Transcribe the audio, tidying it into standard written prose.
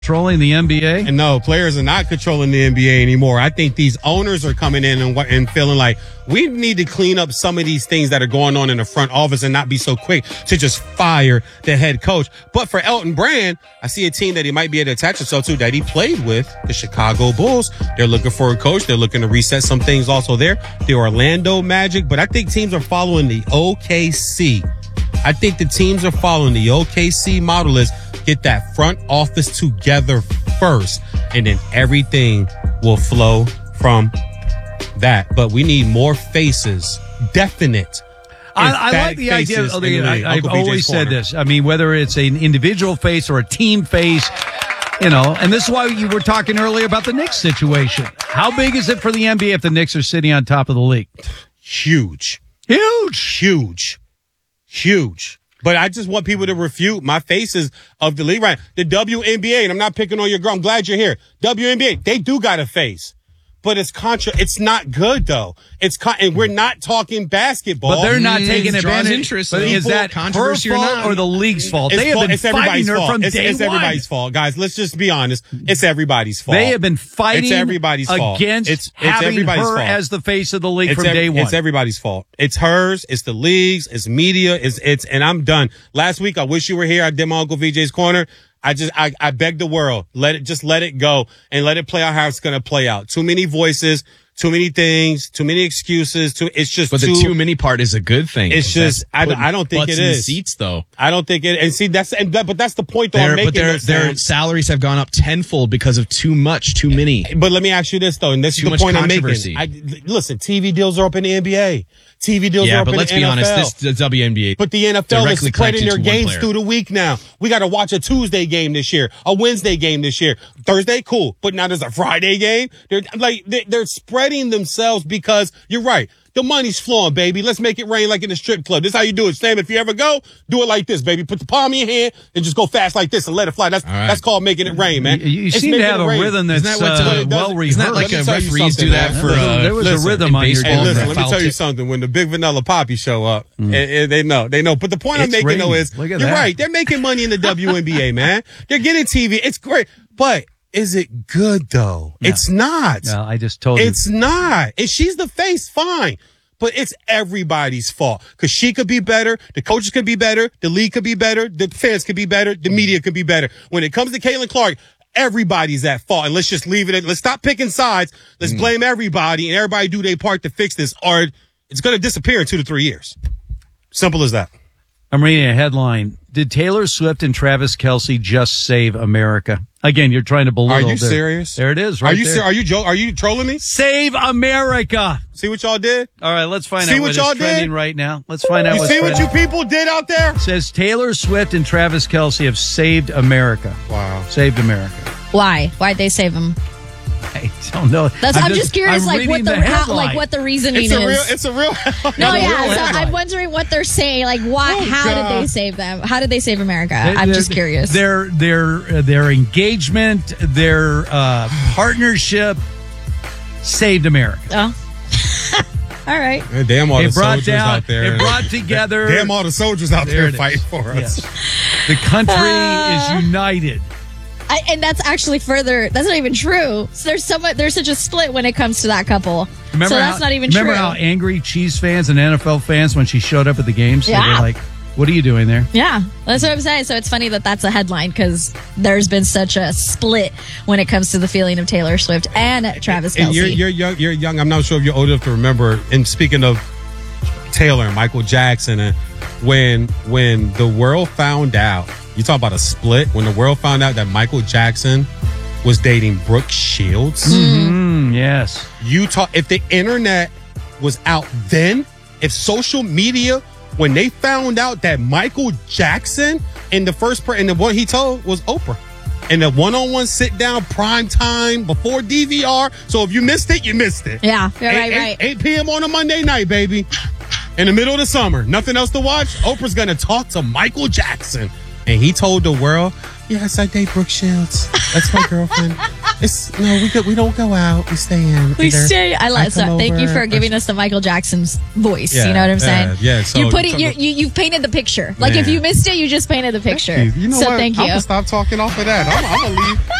Controlling the NBA? And no, players are not controlling the NBA anymore. I think these owners are coming in and feeling like we need to clean up some of these things that are going on in the front office and not be so quick to just fire the head coach. But for Elton Brand, I see a team that he might be able to attach himself to that he played with, the Chicago Bulls. They're looking for a coach. They're looking to reset some things also there. The Orlando Magic. But I think teams are following the OKC. I think the teams are following the OKC model is get that front office together first, and then everything will flow from that. But we need more faces, definite. I like the idea. I've always said this. I mean, whether it's an individual face or a team face, and this is why you were talking earlier about the Knicks situation. How big is it for the NBA if the Knicks are sitting on top of the league? Huge. But I just want people to refute my faces of the league. Right. The WNBA, and I'm not picking on your girl. I'm glad you're here. WNBA, they do got a face. But it's not good though. And we're not talking basketball. But they're not taking advantage. But is that her fault or the league's fault? They have been fighting her from day one. It's everybody's fault, guys. Let's just be honest. It's everybody's fault. They have been fighting it's everybody's fault. Against having her as the face of the league from day one. It's everybody's fault. It's hers. It's the leagues. It's media. And I'm done. Last week, I wish you were here. I did my Uncle VJ's Corner. I beg the world, let it go and let it play out how it's going to play out. Too many voices, too many things, too many excuses. But the too many part is a good thing. It's just, I don't think it is. In the seats though. I don't think it, and see, but that's the point though I'm making. But their salaries have gone up tenfold because of too many. But let me ask you this though, and this is the point I'm making. Listen, TV deals are up in the NBA. TV deals are up in the NFL. Yeah, but let's be honest, the WNBA. But the NFL is spreading their games through the week now. We got to watch a Tuesday game this year, a Wednesday game this year. Thursday, cool. But now there's a Friday game. They're spreading themselves because you're right. The money's flowing, baby. Let's make it rain like in a strip club. This is how you do it, Sam. If you ever go, do it like this, baby. Put the palm in your hand and just go fast like this and let it fly. That's called making it rain, man. You seem to have a rhythm that's well rehearsed. Isn't that like referees do that for? There was a rhythm on your game. Listen, let me tell you something. When the Big Vanilla Poppy show up, they know. But the point I'm making though is, you're right. They're making money in the WNBA, man. They're getting TV. It's great, but. Is it good though? No. It's not. No, I just told you. It's not. And she's the face, fine. But it's everybody's fault. Cause she could be better, the coaches could be better, the league could be better, the fans could be better, the media could be better. When it comes to Caitlin Clark, everybody's at fault. And let's just leave it at, let's stop picking sides. Let's blame everybody and everybody do their part to fix this, or it's going to disappear in 2 to 3 years. Simple as that. I'm reading a headline. Did Taylor Swift and Travis Kelce just save America? Again, you're trying to belittle. Are you serious? There it is. Right there. Are you trolling me? Save America. See what y'all did? All right, let's find out what's trending right now. Let's find out what's trending. You see what you people did out there? It says Taylor Swift and Travis Kelce have saved America. Wow. Saved America. Why? Why'd they save them? I don't know. I'm just curious, like what the reasoning is. It's a real. No, yeah. So I'm wondering what they're saying. Like, why? How did they save them? How did they save America? I'm just curious. Their engagement, their partnership saved America. Oh. All right. Damn all the soldiers out there. It brought together. Damn all the soldiers out there fighting for us. Yes. The country is united. And that's actually that's not even true. So there's such a split when it comes to that couple. That's not even true. Remember how angry Chiefs fans and NFL fans when she showed up at the games? Yeah. They were like, what are you doing there? Yeah, that's what I'm saying. So it's funny that's a headline because there's been such a split when it comes to the feeling of Taylor Swift and Travis Kelce. And you're young. I'm not sure if you're old enough to remember. And speaking of Taylor and Michael Jackson, and when the world found out. You talk about a split. When the world found out that Michael Jackson was dating Brooke Shields. Mm-hmm. Yes. If the internet was out then, if social media, when they found out that Michael Jackson and the one he told was Oprah. And the one-on-one sit-down prime time before DVR. So if you missed it, you missed it. Yeah, right. 8 p.m. on a Monday night, baby. In the middle of the summer. Nothing else to watch. Oprah's going to talk to Michael Jackson. And he told the world, yes, I date Brooke Shields. That's my girlfriend. we don't go out. We stay in. We stay. I like so. Thank you for giving us the Michael Jackson's voice. You know what I'm saying? Yeah. So you've painted the picture. Like if you missed it, you just painted the picture. You know so what? Thank you. I'm gonna stop talking off of that. I'm gonna leave.